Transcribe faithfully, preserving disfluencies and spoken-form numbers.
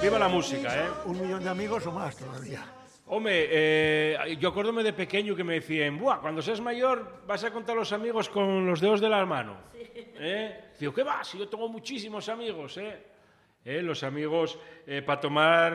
Viva la música, ¿eh? Un millón de amigos o más todavía. Hombre, eh, yo acuérdome de pequeño que me decían, buah, cuando seas mayor vas a contar los amigos con los dedos de la mano. ¿Eh? Digo, ¿qué va? Si yo tengo muchísimos amigos, ¿eh? ¿Eh? Los amigos eh, para tomar